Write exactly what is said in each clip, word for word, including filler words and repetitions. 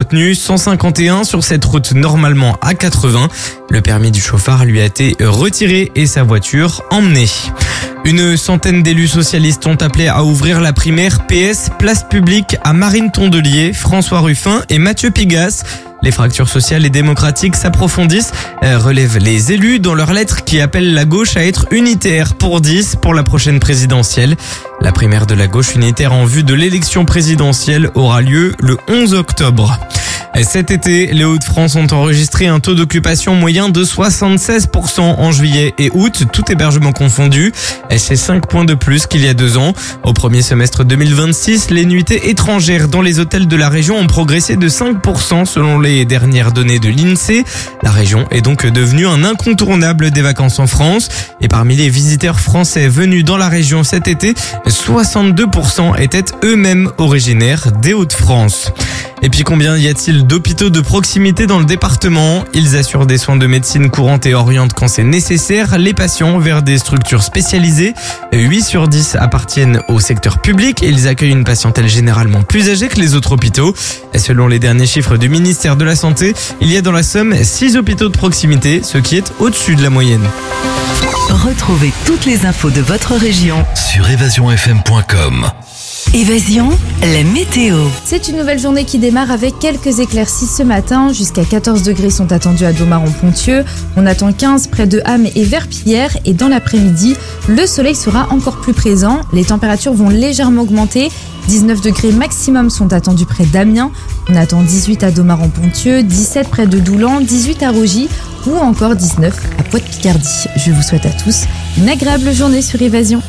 retenu cent cinquante et un sur cette route normalement à quatre-vingts. Le permis du chauffard lui a été retiré et sa voiture emmenée. Une centaine d'élus socialistes ont appelé à ouvrir la primaire P S Place Publique à Marine Tondelier, François Ruffin et Mathieu Pigasse. Les fractures sociales et démocratiques s'approfondissent, euh, relèvent les élus dans leur lettre qui appelle la gauche à être unitaire pour dix pour la prochaine présidentielle. La primaire de la gauche unitaire en vue de l'élection présidentielle aura lieu le onze octobre. Cet été, les Hauts-de-France ont enregistré un taux d'occupation moyen de soixante-seize pour cent en juillet et août, tout hébergement confondu. C'est cinq points de plus qu'il y a deux ans. Au premier semestre deux mille vingt-six, les nuitées étrangères dans les hôtels de la région ont progressé de cinq pour cent selon les dernières données de l'INSEE. La région est donc devenue un incontournable des vacances en France. Et parmi les visiteurs français venus dans la région cet été, soixante-deux pour cent étaient eux-mêmes originaires des Hauts-de-France. Et puis combien y a-t-il d'hôpitaux de proximité dans le département? Ils assurent des soins de médecine courante et orientent quand c'est nécessaire les patients vers des structures spécialisées. huit sur dix appartiennent au secteur public et ils accueillent une patientèle généralement plus âgée que les autres hôpitaux. Et selon les derniers chiffres du ministère de la Santé, il y a dans la Somme six hôpitaux de proximité, ce qui est au-dessus de la moyenne. Retrouvez toutes les infos de votre région sur évasion f m point com. Évasion, la météo. C'est une nouvelle journée qui démarre avec quelques éclaircies ce matin. Jusqu'à quatorze degrés sont attendus à Domaron-Ponthieu. On attend quinze près de Ham et Verpillière. Et dans l'après-midi, le soleil sera encore plus présent. Les températures vont légèrement augmenter. dix-neuf degrés maximum sont attendus près d'Amiens. On attend dix-huit à Domaron-Ponthieu, dix-sept près de Doulan, dix-huit à Rogy ou encore dix-neuf à Poix-de-Picardie. Je vous souhaite à tous une agréable journée sur Évasion.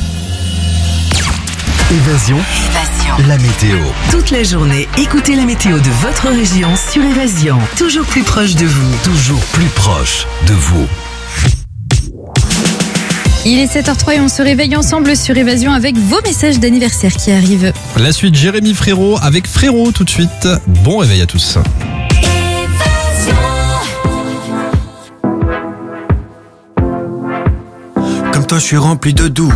Évasion, Évasion. la météo. Toute la journée, écoutez la météo de votre région sur Évasion. Toujours plus proche de vous. Toujours plus proche de vous. Il est sept heures zéro trois et on se réveille ensemble sur Évasion avec vos messages d'anniversaire qui arrivent. La suite, Jérémy Frérot avec Frérot tout de suite. Bon réveil à tous. Comme toi, je suis rempli de doux.